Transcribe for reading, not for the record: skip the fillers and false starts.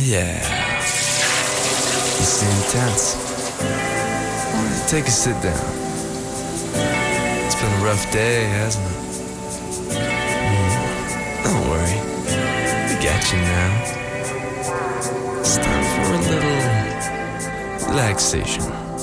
Yeah. You seem tense. Why don't you take a sit down? It's been a rough day, hasn't it? Don't worry. We got you now. It's time for a little relaxation.